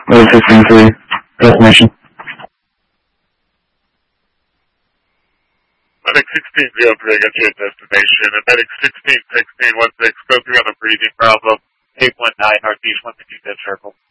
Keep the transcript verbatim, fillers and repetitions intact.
Road sixteen three, destination. Medic sixteen zero three, get you a destination. And Medic sixteen sixteen one six, go through on a breathing problem. eight one nine Northeast one fifty-fifth Circle.